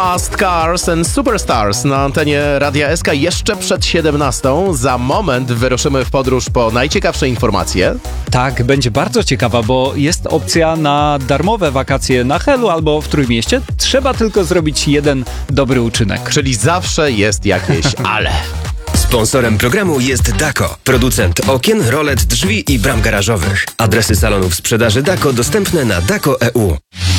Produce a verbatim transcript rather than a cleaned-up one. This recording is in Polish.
Fast Cars and Superstars na antenie Radia S K jeszcze przed siedemnastą. Za moment wyruszymy w podróż po najciekawsze informacje. Tak, będzie bardzo ciekawa, bo jest opcja na darmowe wakacje na Helu albo w Trójmieście. Trzeba tylko zrobić jeden dobry uczynek. Czyli zawsze jest jakieś ale. Sponsorem programu jest Dako, producent okien, rolet, drzwi i bram garażowych. Adresy salonów sprzedaży Dako dostępne na dako kropka e u.